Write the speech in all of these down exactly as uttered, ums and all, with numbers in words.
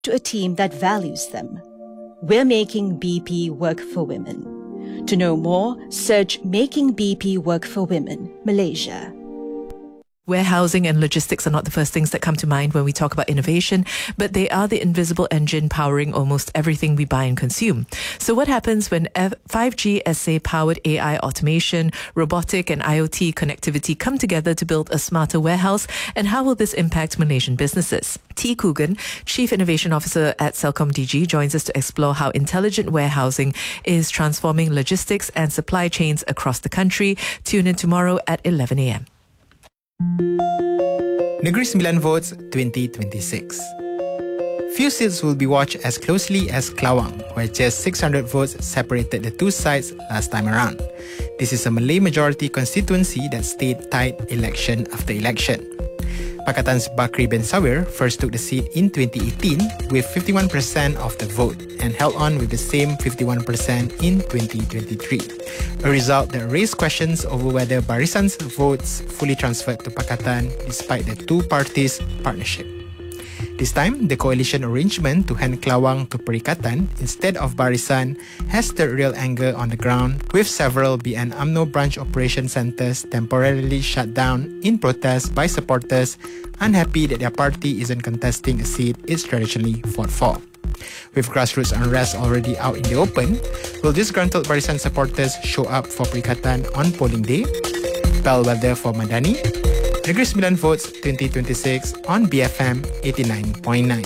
to a team that values them. We're making B P work for women. To know more, search Making B P Work for Women, Malaysia. Warehousing and logistics are not the first things that come to mind when we talk about innovation, but they are the invisible engine powering almost everything we buy and consume. So what happens when five G S A-powered A I automation, robotic and IoT connectivity come together to build a smarter warehouse, and how will this impact Malaysian businesses? T. Coogan, Chief Innovation Officer at Celcom D G, joins us to explore how intelligent warehousing is transforming logistics and supply chains across the country. Tune in tomorrow at eleven a.m. Negeri Sembilan Votes twenty twenty-six. Few seats will be watched as closely as Kelawang, where just six hundred votes separated the two sides last time around. This is a Malay majority constituency that stayed tight election after election. Pakatan's Bakri bin Sawir first took the seat in twenty eighteen with fifty-one percent of the vote and held on with the same fifty-one percent in twenty twenty-three, a result that raised questions over whether Barisan's votes fully transferred to Pakatan despite the two parties' partnership. This time, the coalition arrangement to hand Kelawang to Perikatan instead of Barisan has stirred real anger on the ground, with several B N UMNO branch operation centres temporarily shut down in protest by supporters unhappy that their party isn't contesting a seat it's traditionally fought for. With grassroots unrest already out in the open, will disgruntled Barisan supporters show up for Perikatan on polling day? Bellwether for Madani. Negeri Sembilan Votes twenty twenty-six on B F M eighty-nine point nine.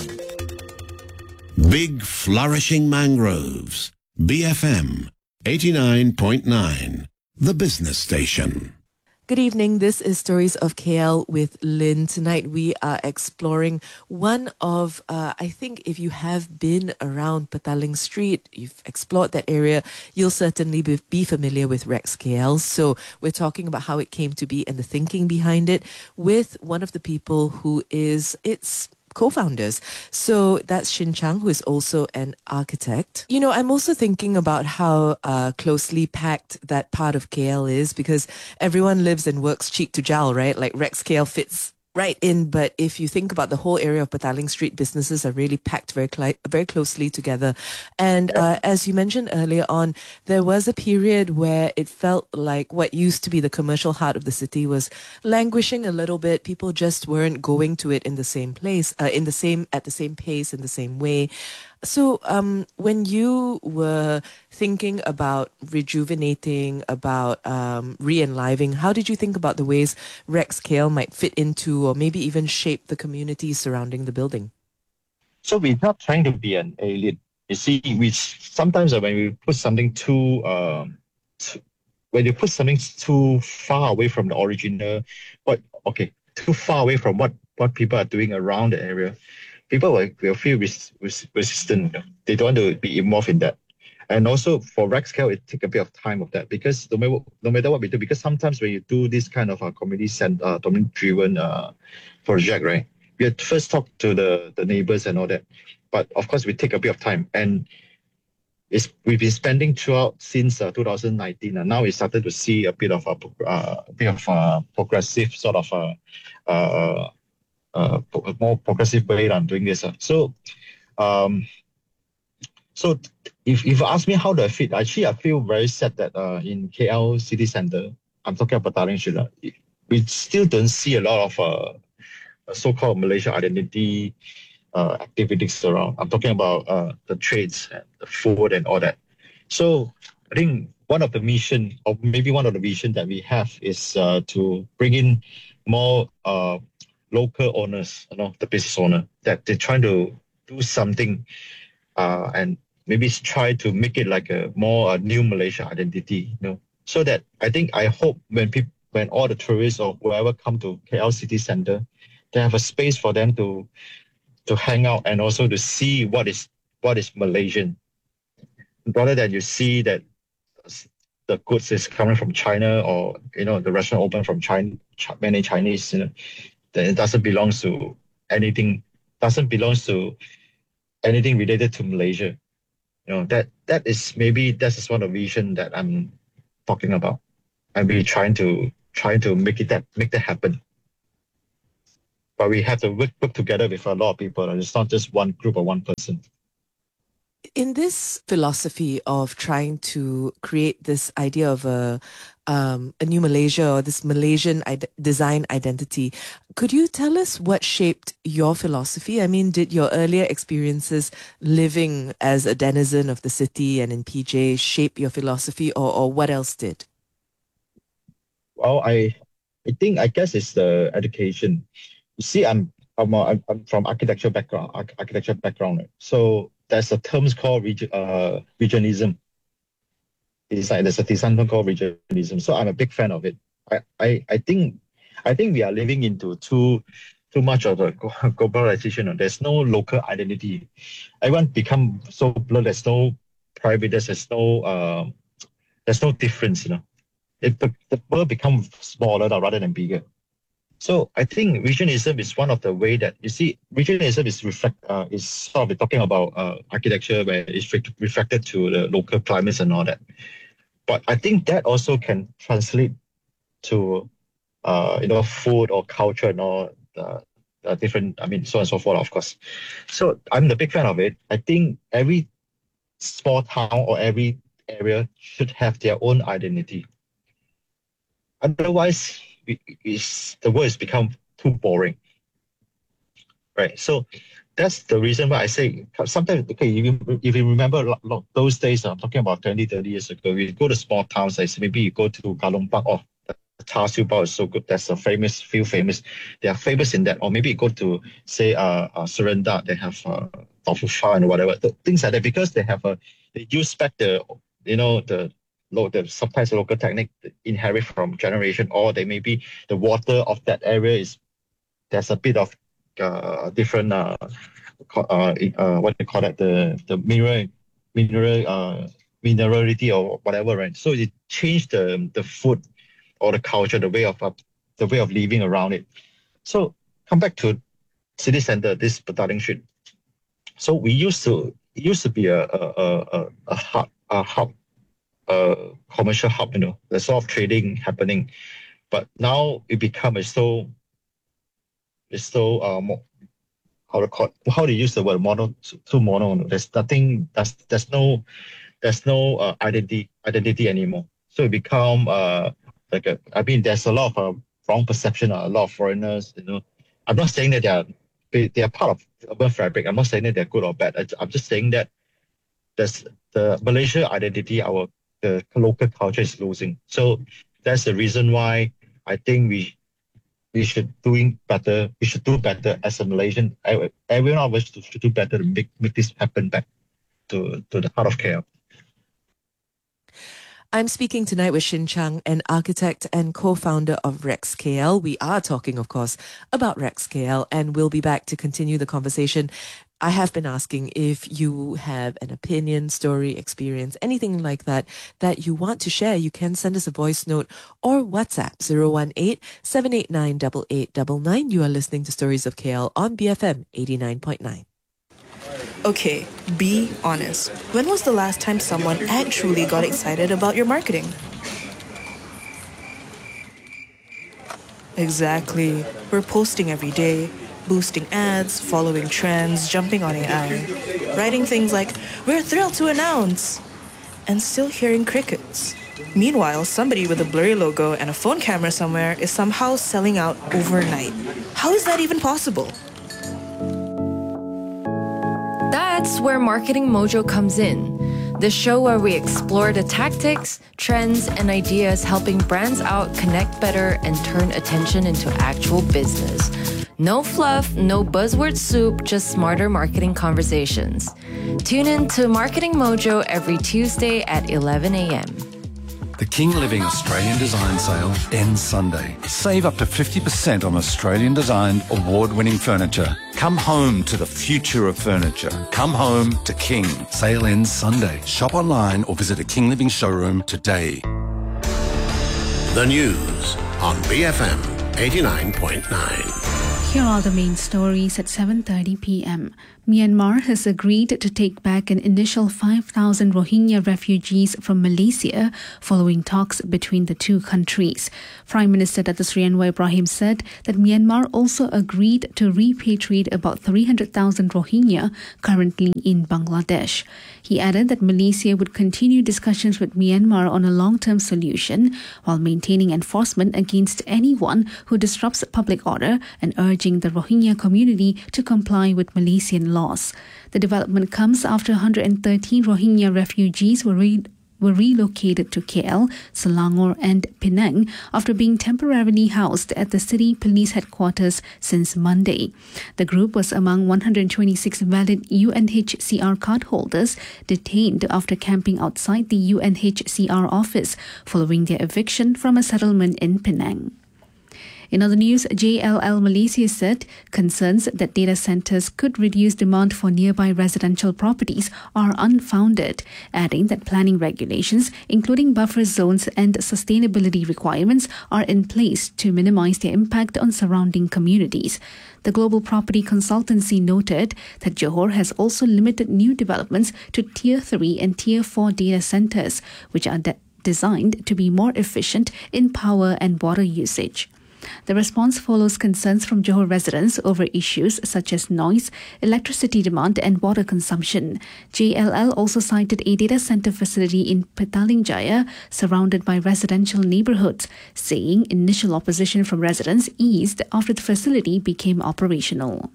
Big flourishing mangroves. B F M eighty-nine point nine, the business station. Good evening. This is Stories of K L with Lynn. Tonight we are exploring one of, uh, I think if you have been around Petaling Street, you've explored that area, you'll certainly be, be familiar with Rex K L. So we're talking about how it came to be and the thinking behind it with one of the people who is its co-founders. So that's Shin Chang, who is also an architect. You know, I'm also thinking about how uh, closely packed that part of K L is, because everyone lives and works cheek to jowl, right? Like Rex K L fits right in. But if you think about the whole area of Petaling Street, businesses are really packed very cli- very closely together. And uh, as you mentioned earlier on, there was a period where it felt like what used to be the commercial heart of the city was languishing a little bit. People just weren't going to it in the same place, uh, in the same at the same pace, in the same way. So um, when you were thinking about rejuvenating, about um, re-enlivening, how did you think about the ways Rex K L might fit into or maybe even shape the community surrounding the building? So we're not trying to be an elite. You see, we sometimes when we put something too, uh, too when you put something too far away from the original, what okay, too far away from what, what people are doing around the area, people will, will feel res, res, resistant. You know? They don't want to be involved in that. And also for Rex K L, it takes a bit of time of that, because no matter, no matter what we do, because sometimes when you do this kind of a community center, uh, community-driven uh, project, right, we have to first talk to the, the neighbors and all that. But of course, we take a bit of time. And it's, we've been spending throughout since uh, two thousand nineteen, and now we started to see a bit of a, uh, a bit of a progressive sort of a, uh, uh, more progressive way on doing this. Uh. So, um, so if, if you ask me how do I fit, actually I feel very sad that uh, in K L city centre, I'm talking about Petaling Street, we still don't see a lot of uh, so-called Malaysia identity uh, activities around. I'm talking about uh, the trades, and the food and all that. So I think one of the mission, or maybe one of the vision that we have is uh, to bring in more uh, local owners, you know, the business owner, that they're trying to do something uh, and maybe try to make it like a more a new Malaysia identity, you know. So that I think I hope when people, when all the tourists or whoever come to K L city centre, they have a space for them to to hang out and also to see what is what is Malaysian, rather than you see that the goods is coming from China, or you know the restaurant open from China, many Chinese, you know, then it doesn't belong to anything, doesn't belong to anything related to Malaysia. You know, that that is maybe that is one of the vision that I'm talking about, and we're trying to trying to make it that make that happen. but we have to work, work together with a lot of people. And it's not just one group or one person. In this philosophy of trying to create this idea of a um, a new Malaysia or this Malaysian ide- design identity, could you tell us what shaped your philosophy? I mean, did your earlier experiences living as a denizen of the city and in P J shape your philosophy, or, or what else did? Well, I I think I guess it's the education. You see, I'm I'm, a, I'm from architecture background, arch- architecture background. Right? So there's a term called region, uh, regionalism. It's like there's a design term called regionalism. So I'm a big fan of it. I, I, I think I think we are living into too too much of the globalization. There's no local identity. Everyone become so blurred. There's no private. There's no uh, there's no difference. You know, it the world becomes smaller rather than bigger. So I think regionalism is one of the way that you see regionalism is reflect uh, is sort of talking about uh, architecture where it's re- reflected to the local climates and all that. But I think that also can translate to uh, you know food or culture and all uh, uh, different. I mean so on and so forth, of course. So I'm the big fan of it. I think every small town or every area should have their own identity. Otherwise, is the world has become too boring, right? So that's the reason why I say sometimes, okay, if you, if you remember those days, I'm talking about twenty, thirty years ago, we go to small towns, like maybe you go to Kalong Park, oh, the char siu bao is so good, that's a famous, few famous, they are famous in that. Or maybe you go to, say, uh, uh Serenda, they have uh, tofu pho and whatever, things like that, because they have a, they use back the, you know, the, the sometimes the local technique inherit from generation, or they maybe the water of that area is there's a bit of uh, different uh, uh, uh, what they call it, the the mineral mineral uh, minerality or whatever, right? So it changed the the food or the culture, the way of uh, the way of living around it. So come back to city center, this Petaling Street. So we used to it used to be a a a, a hub a hub. A commercial hub, you know, there's a lot of trading happening, but now it become a so, it's so uh, more, how to call, how to use the word mono, too mono. There's nothing, there's there's no, there's no uh, identity identity anymore. So it become uh like a, I mean, there's a lot of uh, wrong perception. Uh, a lot of foreigners, you know. I'm not saying that they are they, they are part of urban fabric. I'm not saying that they're good or bad. I, I'm just saying that there's the Malaysia identity, our the local culture is losing. So that's the reason why I think we we should doing better. We should do better as a Malaysian. Everyone of us should do better to make, make this happen back to, to the heart of K L. I'm speaking tonight with Shin Chang, an architect and co-founder of Rex K L. We are talking, of course, about Rex K L, and we'll be back to continue the conversation. I have been asking if you have an opinion, story, experience, anything like that, that you want to share. You can send us a voice note or WhatsApp zero one eight, seven eight nine, eight eight nine nine. You are listening to Stories of K L on B F M eighty-nine point nine. Okay, be honest. When was the last time someone actually got excited about your marketing? Exactly. We're posting every day, boosting ads, following trends, jumping on A I, writing things like, "We're thrilled to announce," and still hearing crickets. Meanwhile, somebody with a blurry logo and a phone camera somewhere is somehow selling out overnight. How is that even possible? That's where Marketing Mojo comes in. The show where we explore the tactics, trends, and ideas helping brands out connect better and turn attention into actual business. No fluff, no buzzword soup, just smarter marketing conversations. Tune in to Marketing Mojo every Tuesday at eleven a.m. The King Living Australian Design Sale ends Sunday. Save up to fifty percent on Australian designed, award-winning furniture. Come home to the future of furniture. Come home to King. Sale ends Sunday. Shop online or visit a King Living showroom today. The news on B F M eighty-nine point nine. Here are the main stories at seven thirty p.m. Myanmar has agreed to take back an initial five thousand Rohingya refugees from Malaysia following talks between the two countries. Prime Minister Datuk Seri Anwar Ibrahim said that Myanmar also agreed to repatriate about three hundred thousand Rohingya currently in Bangladesh. He added that Malaysia would continue discussions with Myanmar on a long-term solution while maintaining enforcement against anyone who disrupts public order and urging the Rohingya community to comply with Malaysian laws. The development comes after one hundred thirteen Rohingya refugees were re- were relocated to K L, Selangor and Penang after being temporarily housed at the city police headquarters since Monday. The group was among one hundred twenty-six valid U N H C R cardholders detained after camping outside the U N H C R office following their eviction from a settlement in Penang. In other news, J L L Malaysia said concerns that data centres could reduce demand for nearby residential properties are unfounded, adding that planning regulations, including buffer zones and sustainability requirements, are in place to minimise their impact on surrounding communities. The global property consultancy noted that Johor has also limited new developments to Tier three and Tier four data centres, which are de- designed to be more efficient in power and water usage. The response follows concerns from Johor residents over issues such as noise, electricity demand and water consumption. J L L also cited a data centre facility in Petaling Jaya surrounded by residential neighbourhoods, saying initial opposition from residents eased after the facility became operational.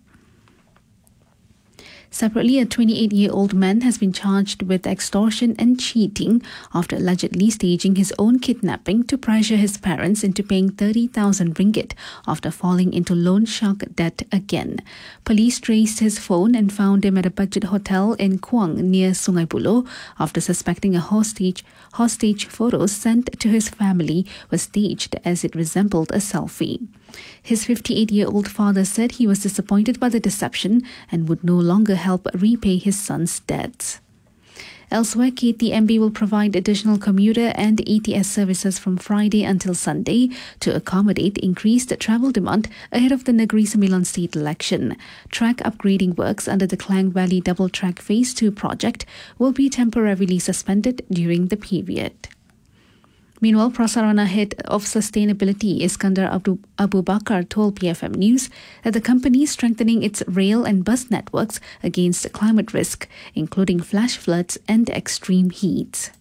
Separately, a twenty-eight-year-old man has been charged with extortion and cheating after allegedly staging his own kidnapping to pressure his parents into paying thirty thousand ringgit after falling into loan shark debt again. Police traced his phone and found him at a budget hotel in Kuang near Sungai Buloh after suspecting a hostage, hostage photos sent to his family was staged as it resembled a selfie. His fifty-eight-year-old father said he was disappointed by the deception and would no longer help repay his son's debts. Elsewhere, K T M B will provide additional commuter and E T S services from Friday until Sunday to accommodate increased travel demand ahead of the Negeri Sembilan state election. Track upgrading works under the Klang Valley Double Track Phase two project will be temporarily suspended during the period. Meanwhile, Prasarana Head of Sustainability Iskandar Abu, Abu Bakar told P F M News that the company is strengthening its rail and bus networks against climate risk, including flash floods and extreme heat.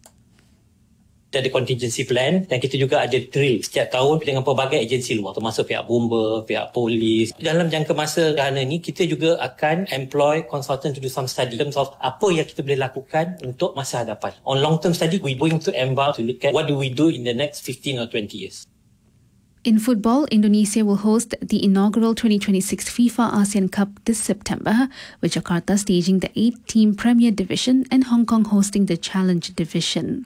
Kita ada contingency plan dan kita juga ada drill setiap tahun dengan pelbagai agensi luar termasuk pihak bomba, pihak polis. Dalam jangka masa kerana ni kita juga akan employ consultant to do some study in terms of apa yang kita boleh lakukan untuk masa hadapan. On long term study, we going to embark to look at what do we do in the next fifteen or twenty years. In football, Indonesia will host the inaugural twenty twenty-six FIFA ASEAN Cup this September, with Jakarta staging the eight-team Premier Division and Hong Kong hosting the Challenge Division.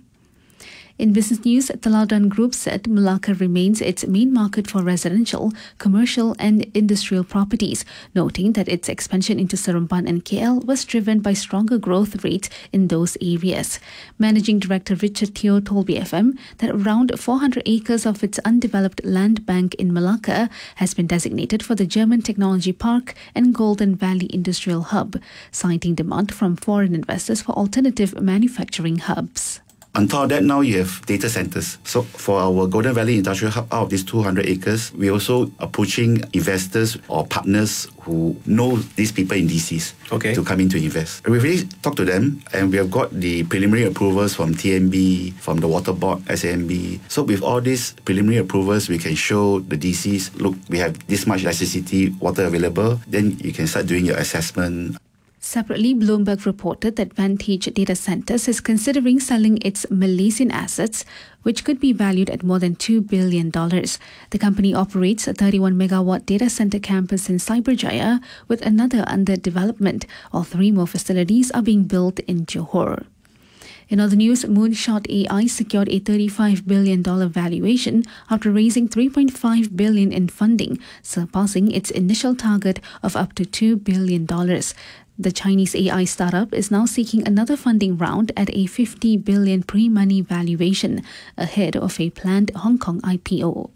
In business news, Teladan Group said Melaka remains its main market for residential, commercial and industrial properties, noting that its expansion into Seremban and K L was driven by stronger growth rates in those areas. Managing Director Richard Teo told B F M that around four hundred acres of its undeveloped land bank in Melaka has been designated for the German Technology Park and Golden Valley Industrial Hub, citing demand from foreign investors for alternative manufacturing hubs. On top of that, now you have data centers. So for our Golden Valley Industrial Hub, out of these two hundred acres, we're also approaching investors or partners who know these people in D Cs okay. to come in to invest. We've really talked to them and we have got the preliminary approvals from T M B, from the Water Board, S A M B. So with all these preliminary approvals, we can show the D Cs, look, we have this much electricity, water available, then you can start doing your assessment. Separately, Bloomberg reported that Vantage Data Centres is considering selling its Malaysian assets, which could be valued at more than two billion dollars. The company operates a thirty-one megawatt data centre campus in Cyberjaya, with another under development, while three more facilities are being built in Johor. In other news, Moonshot A I secured a thirty-five billion dollars valuation after raising three point five billion dollars in funding, surpassing its initial target of up to two billion dollars. The Chinese A I startup is now seeking another funding round at a fifty billion dollars pre-money valuation, ahead of a planned Hong Kong I P O.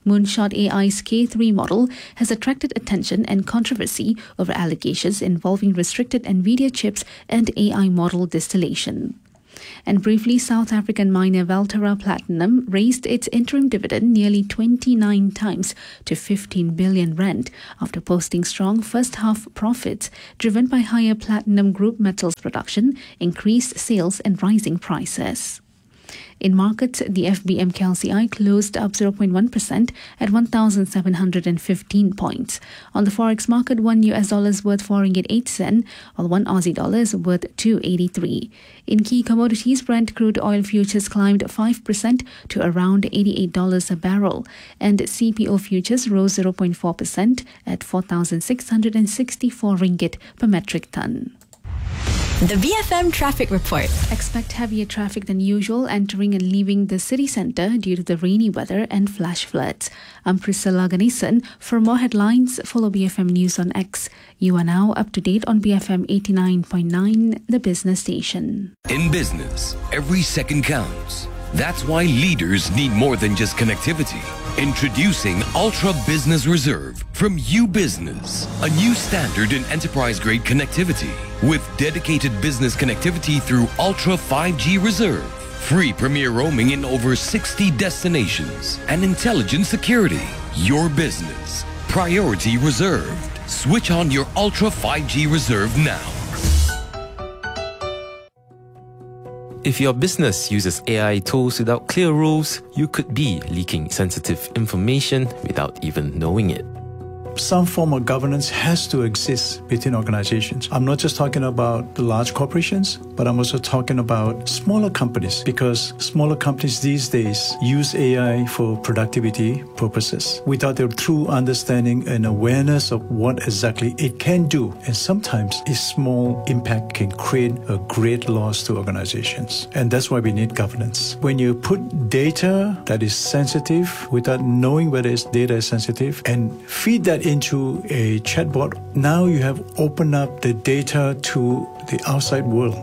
Moonshot A I's K three model has attracted attention and controversy over allegations involving restricted NVIDIA chips and A I model distillation. And briefly, South African miner Valterra Platinum raised its interim dividend nearly twenty-nine times to fifteen billion rand after posting strong first-half profits driven by higher platinum group metals production, increased sales and rising prices. In markets, the F B M K L C I closed up zero point one percent at one thousand seven hundred fifteen points. On the forex market, one U S dollar is worth four ringgit eight cents, while one Aussie dollar is worth two eighty-three. In key commodities, Brent crude oil futures climbed five percent to around eighty-eight dollars a barrel, and C P O futures rose zero point four percent at four thousand six hundred sixty-four ringgit per metric ton. The B F M Traffic Report. Expect heavier traffic than usual entering and leaving the city centre due to the rainy weather and flash floods. I'm Priscilla Ganesan. For more headlines, follow B F M News on X. You are now up to date on B F M eighty-nine point nine, the business station. In business, every second counts. That's why leaders need more than just connectivity. Introducing Ultra Business Reserve from UBusiness, a new standard in enterprise-grade connectivity with dedicated business connectivity through Ultra five G Reserve, free premier roaming in over sixty destinations, and intelligent security. Your business, priority reserved. Switch on your Ultra five G Reserve now. If your business uses A I tools without clear rules, you could be leaking sensitive information without even knowing it. Some form of governance has to exist within organizations. I'm not just talking about the large corporations, but I'm also talking about smaller companies, because smaller companies these days use A I for productivity purposes without their true understanding and awareness of what exactly it can do. And sometimes a small impact can create a great loss to organizations. And that's why we need governance. When you put data that is sensitive without knowing whether it's data is sensitive and feed that into a chatbot, now you have opened up the data to the outside world.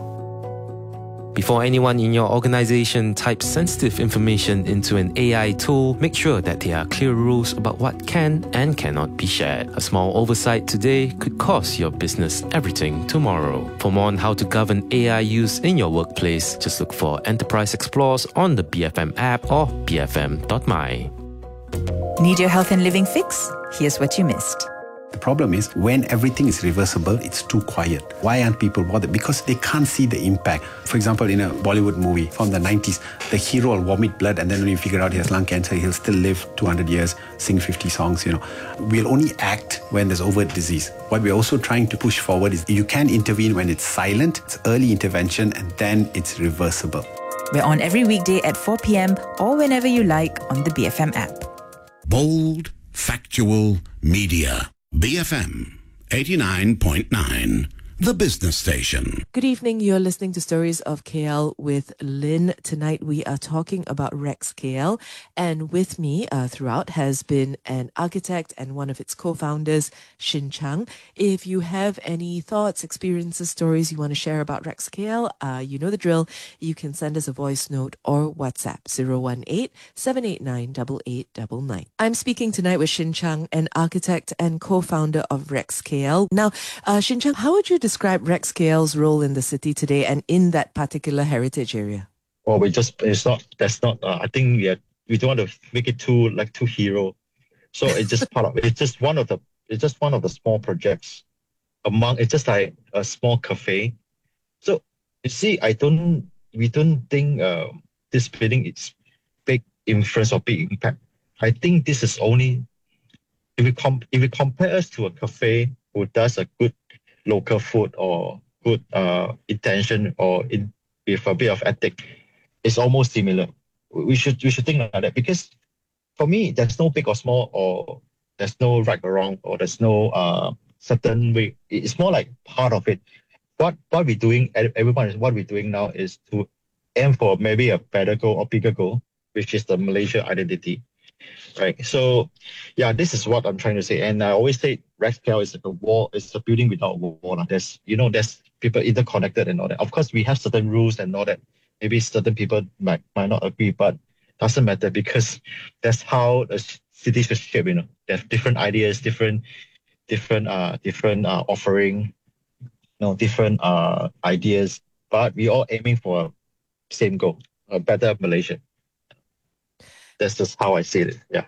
Before anyone in your organization types sensitive information into an A I tool, make sure that there are clear rules about what can and cannot be shared. A small oversight today could cost your business everything tomorrow. For more on how to govern A I use in your workplace, just look for Enterprise Explorers on the B F M app or b f m dot m y. Need your health and living fix? Here's what you missed. The problem is when everything is reversible, it's too quiet. Why aren't people bothered? Because they can't see the impact. For example, in a Bollywood movie from the nineties, the hero will vomit blood, and then when you figure out he has lung cancer, he'll still live two hundred years, sing fifty songs, you know. We'll only act when there's overt disease. What we're also trying to push forward is you can intervene when it's silent, it's early intervention, and then it's reversible. We're on every weekday at four p.m. or whenever you like on the B F M app. Bold, factual media. B F M eighty-nine point nine, the business station. Good evening. You're listening to Stories of K L with Lynn. Tonight we are talking about Rex K L, and with me uh, throughout has been an architect and one of its co-founders, Shin Chang. If you have any thoughts, experiences, stories you want to share about Rex K L, uh, you know the drill. You can send us a voice note or WhatsApp zero one eight, seven eight nine, eight eight nine nine. I'm speaking tonight with Shin Chang, an architect and co-founder of Rex K L. Now, uh, Shin Chang, how would you describe Rex K L's role in the city today and in that particular heritage area? Well, we just, it's not, that's not, uh, I think we, are, we don't want to make it too, like, too hero. So it's just part of, it's just one of the, it's just one of the small projects among, it's just like a small cafe. So you see, I don't, we don't think uh, this building is big influence or big impact. I think this is only, if we, com- if we compare us to a cafe who does a good local food or good uh, intention or in, with a bit of ethic, it's almost similar. We should we should think like that, because for me, there's no big or small, or there's no right or wrong, or there's no uh, certain way. It's more like part of it. What what we're doing, everyone is what we're doing now is to aim for maybe a better goal or bigger goal, which is the Malaysia identity. Right. So, yeah, this is what I'm trying to say. And I always say Rex K L is like a wall, it's a building without a wall. There's, you know, there's people interconnected and all that. Of course, we have certain rules and all that. Maybe certain people might, might not agree, but doesn't matter, because that's how the cities shape, you know. They have different ideas, different, different, uh, different uh, offering, you know, different uh, ideas, but we all aiming for a same goal, a better Malaysia. That's just how I see it. Yeah.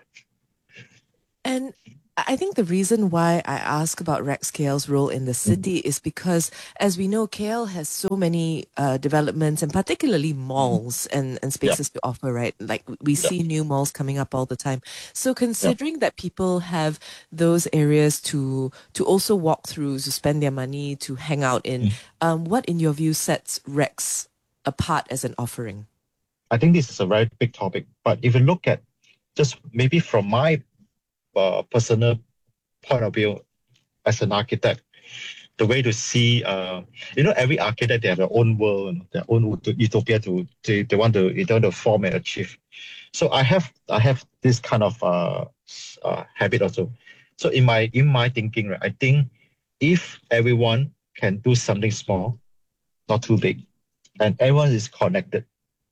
And I think the reason why I ask about Rex K L's role in the city is because, as we know, K L has so many uh, developments and particularly malls and, and spaces yeah. to offer, right? Like we yeah. see new malls coming up all the time. So considering yeah. that people have those areas to to also walk through, to spend their money, to hang out in, mm. um, what in your view sets Rex apart as an offering? I think this is a very big topic, but if you look at just maybe from my Uh, personal point of view as an architect, the way to see, uh, you know, every architect, they have their own world, their own utopia to, to they want to, they want to form and achieve. So I have, I have this kind of uh, uh, habit also. So in my, in my thinking, right, I think if everyone can do something small, not too big, and everyone is connected,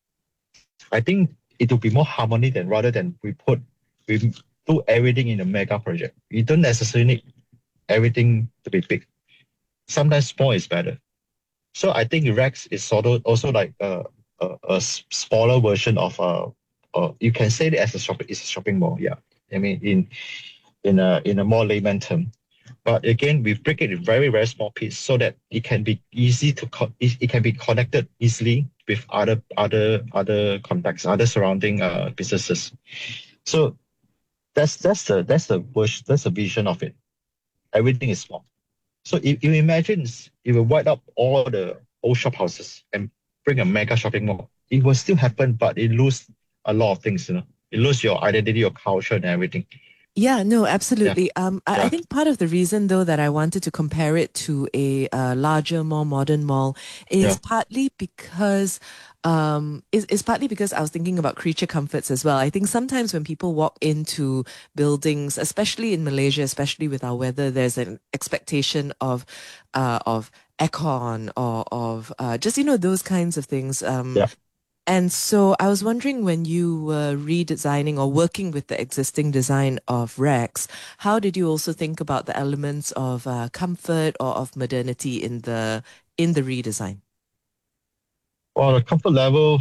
I think it will be more harmony than rather than we put, we do everything in a mega project. You don't necessarily need everything to be big. Sometimes small is better. So I think Rex is sort of also like a, a, a smaller version of a, a, you can say it as a shopping, it's a shopping mall. Yeah. I mean, in, in a, in a more layman term. But again, we break it in very, very small piece so that it can be easy to, co- it, it can be connected easily with other, other, other contacts, other surrounding uh, businesses. So That's that's the that's the wish, that's the vision of it. Everything is small. So if you imagine if you wipe up all the old shop houses and bring a mega shopping mall, it will still happen, but it lose a lot of things, you know. It lose your identity, your culture, and everything. Yeah, no, absolutely. Yeah. Um, I, Yeah. I think part of the reason, though, that I wanted to compare it to a uh, larger, more modern mall is Yeah. partly because um, is is partly because I was thinking about creature comforts as well. I think sometimes when people walk into buildings, especially in Malaysia, especially with our weather, there's an expectation of uh, of aircon or of uh, just you know those kinds of things. Um, Yeah. And so I was wondering, when you were redesigning or working with the existing design of Rex, how did you also think about the elements of uh, comfort or of modernity in the in the redesign? Well, the comfort level,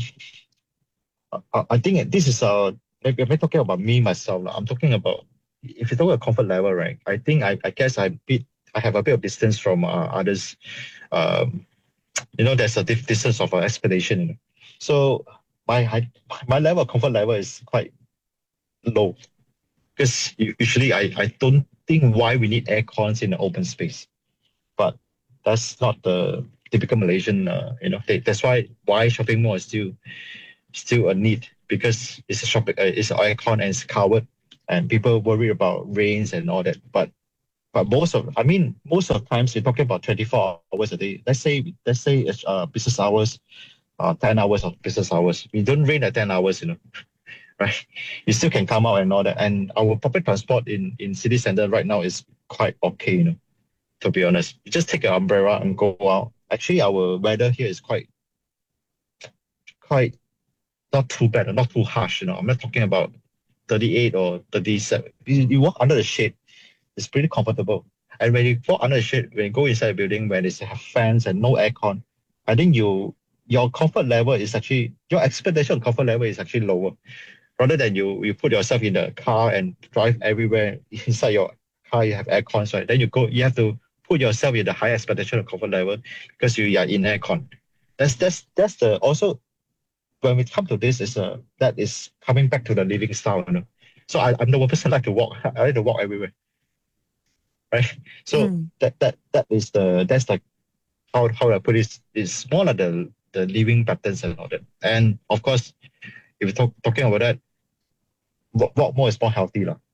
I, I think this is a, maybe I'm not talking about me, myself. lah. I'm talking about, if you talk about comfort level, right, I think I, I guess I bit, I have a bit of distance from uh, others. Um, you know, there's a dif- distance of uh, expectation. You know. So my high, my level of comfort level is quite low because usually I, I don't think why we need air cons in an open space, but that's not the typical Malaysian. Uh, you know, they, that's why why shopping mall is still still a need because it's a shopping, uh, it's an air con and it's covered, and people worry about rains and all that. But but most of I mean most of the times you're talking about twenty-four hours a day. Let's say let's say it's uh, business hours. Uh, ten hours of business hours. We don't rain at ten hours, you know, right? You still can come out and all that. And our public transport in, in city center right now is quite okay, you know, to be honest. You just take an umbrella and go out. Actually, our weather here is quite, quite not too bad, not too harsh, you know. I'm not talking about thirty-eight or thirty-seven. You, you walk under the shade, it's pretty comfortable. And when you walk under the shade, when you go inside a building where they have fans and no aircon, I think you your comfort level is actually, your expectation of comfort level is actually lower. Rather than you you put yourself in the car and drive everywhere, inside your car you have aircon, right? Then you go, you have to put yourself in the high expectation of comfort level because you are in aircon. That's that's that's the also when we come to this is a that is coming back to the living style, you know. So I, I'm the one person like to walk. I like to walk everywhere, right? So mm. that that that is the that's like how how I put it is more like the the living patterns and all that. And of course, if you're talk, talking about that, walk, walk more is more healthy. lah.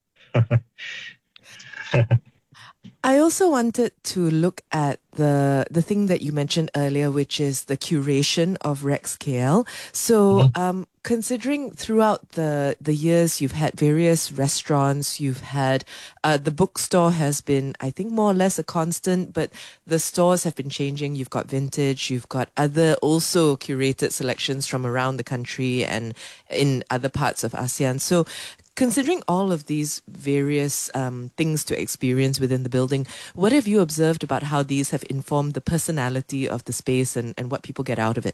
I also wanted to look at the the thing that you mentioned earlier, which is the curation of Rex K L. So, mm-hmm. um, considering throughout the the years you've had various restaurants, you've had uh, the bookstore has been, I think, more or less a constant, but the stores have been changing. You've got vintage, you've got other also curated selections from around the country and in other parts of ASEAN. So, Considering all of these various um, things to experience within the building, what have you observed about how these have informed the personality of the space and, and what people get out of it?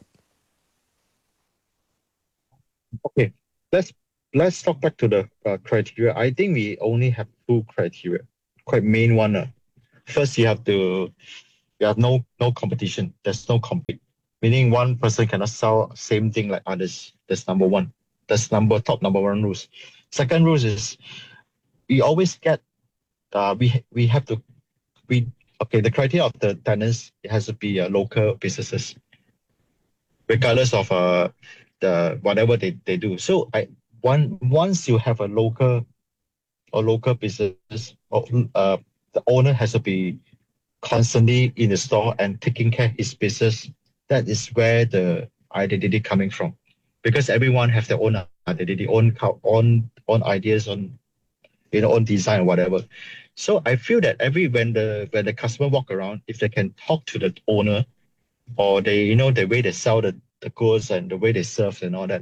Okay, let's let's talk back to the uh, criteria. I think we only have two criteria, quite main one. Uh. First, you have to you have no no competition. There's no compete, meaning one person cannot sell same thing like others. That's number one. That's number top number one rules. Second rules is we always get uh we we have to we okay the criteria of the tenants, it has to be uh, local businesses, regardless of uh the whatever they, they do. So I one once you have a local or local business, or uh the owner has to be constantly in the store and taking care of his business. That is where the identity coming from, because everyone have their own identity, own own own ideas, on you know own design or whatever. So I feel that every when the when the customer walk around, if they can talk to the owner, or they you know the way they sell the, the goods and the way they serve and all that,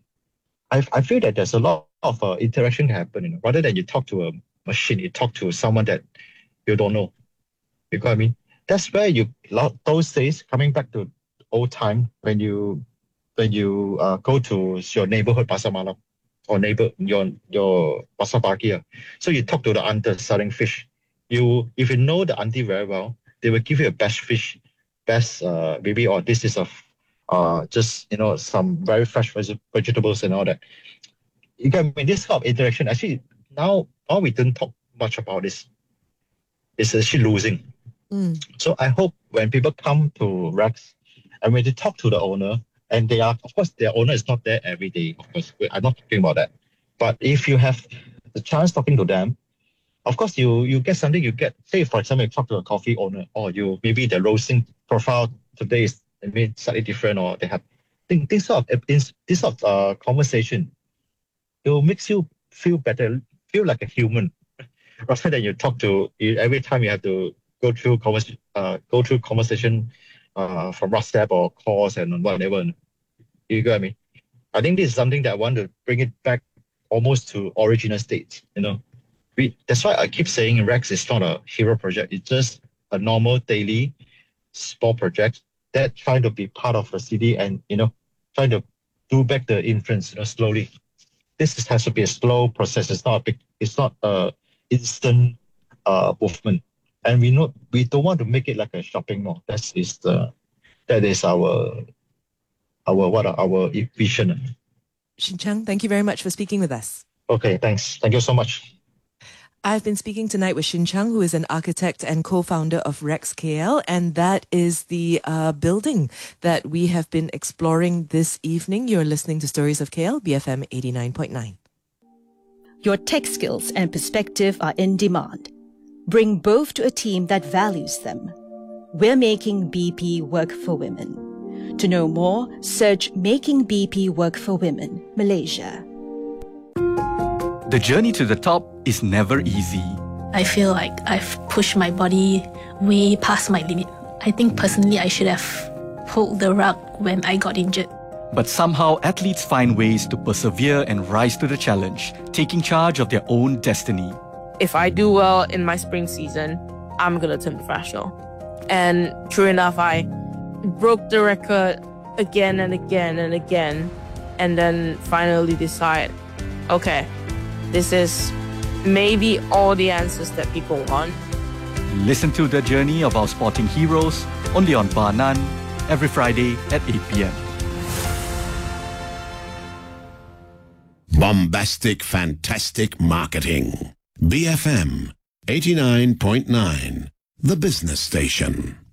I I feel that there's a lot of uh, interaction happen. You know, rather than you talk to a machine, you talk to someone that you don't know. You know what I mean? That's where you those days coming back to old time when you when you uh, go to your neighborhood pasar malam or neighbor your your pasar pagi. So you talk to the auntie selling fish. You if you know the auntie very well, they will give you a best fish, best uh maybe or this is a uh just you know some very fresh veg- vegetables and all that. You can I mean this kind of interaction actually now now we don't talk much about this. It's actually losing. Mm. So I hope when people come to Rex and when they talk to the owner, and they are, of course, their owner is not there every day. Of course, I'm not talking about that. But if you have the chance talking to them, of course, you you get something. You get, say, for example, you talk to a coffee owner, or you maybe the roasting profile today is maybe slightly different, or they have think this sort of this sort of uh, conversation. It will makes you feel better, feel like a human, rather than you talk to you, every time you have to go through convers uh, go through conversation. Uh, from WhatsApp or calls and whatever. You get what I mean? I think this is something that I want to bring it back almost to original state. You know, we that's why I keep saying Rex is not a hero project. It's just a normal daily small project that trying to be part of the city and you know trying to do back the influence. You know, slowly. This is, has to be a slow process. It's not a big. It's not a instant uh, movement. And we know we don't want to make it like a shopping mall. That is the that is our our what are our vision. Shin Chang, thank you very much for speaking with us. Okay, thanks. Thank you so much. I've been speaking tonight with Shin Chang, who is an architect and co-founder of Rex K L, and that is the uh, building that we have been exploring this evening. You're listening to Stories of K L, B F M eighty-nine point nine. Your tech skills and perspective are in demand. Bring both to a team that values them. We're making B P work for women. To know more, search Making B P Work for Women, Malaysia. The journey to the top is never easy. I feel like I've pushed my body way past my limit. I think personally I should have pulled the rug when I got injured. But somehow athletes find ways to persevere and rise to the challenge, taking charge of their own destiny. If I do well in my spring season, I'm going to turn professional. And true enough, I broke the record again and again and again. And then finally decide, okay, this is maybe all the answers that people want. Listen to the journey of our sporting heroes only on Bar None every Friday at eight p.m. Bombastic, fantastic marketing. B F M eighty-nine point nine, the business station.